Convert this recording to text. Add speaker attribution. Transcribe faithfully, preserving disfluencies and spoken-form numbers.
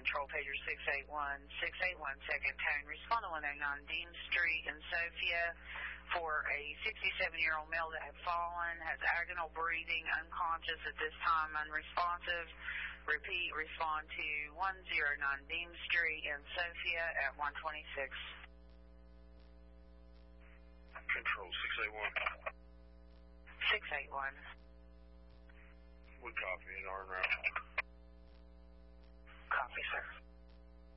Speaker 1: Control pager six eight one, six eight one, second tone. Respond to one oh nine Dean Street in Sophia for a sixty-seven-year-old male that had fallen, has agonal breathing, unconscious at this time, unresponsive. Repeat, respond to one oh nine Dean Street in Sophia at one twenty-six.
Speaker 2: Control six eight one.
Speaker 1: six eight one.
Speaker 2: We copy in our route.
Speaker 1: Copy, sir.